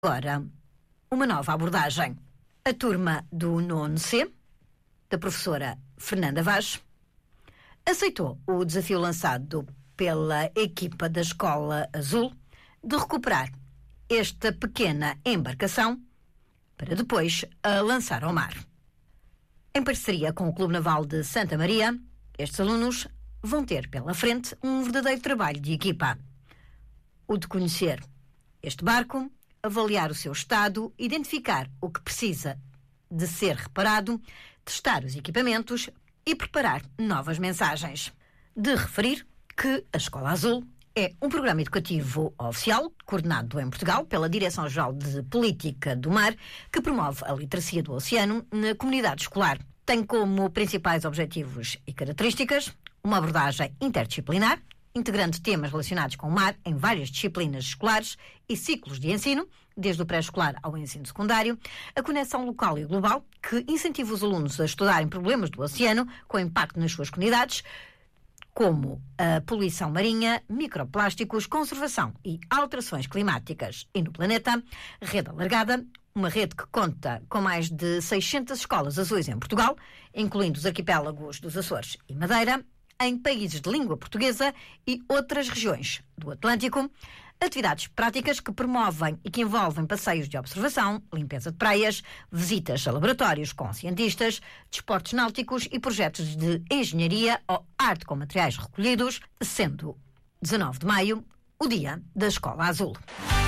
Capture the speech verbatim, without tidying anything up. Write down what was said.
Agora, uma nova abordagem. A turma do nono C, da professora Fernanda Vaz, aceitou o desafio lançado pela equipa da Escola Azul de recuperar esta pequena embarcação para depois a lançar ao mar. Em parceria com o Clube Naval de Santa Maria, estes alunos vão ter pela frente um verdadeiro trabalho de equipa. O de conhecer este barco, avaliar o seu estado, identificar o que precisa de ser reparado, testar os equipamentos e preparar novas mensagens. De referir que a Escola Azul é um programa educativo oficial, coordenado em Portugal pela Direção-Geral de Política do Mar, que promove a literacia do oceano na comunidade escolar. Tem como principais objetivos e características uma abordagem interdisciplinar, integrando temas relacionados com o mar em várias disciplinas escolares e ciclos de ensino, desde o pré-escolar ao ensino secundário, a conexão local e global, que incentiva os alunos a estudarem problemas do oceano com impacto nas suas comunidades, como a poluição marinha, microplásticos, conservação e alterações climáticas e no planeta. Rede alargada, uma rede que conta com mais de seiscentas escolas azuis em Portugal, incluindo os arquipélagos dos Açores e Madeira, em países de língua portuguesa e outras regiões do Atlântico. Atividades práticas que promovem e que envolvem passeios de observação, limpeza de praias, visitas a laboratórios com cientistas, desportos náuticos e projetos de engenharia ou arte com materiais recolhidos, sendo dezanove de maio o Dia da Escola Azul.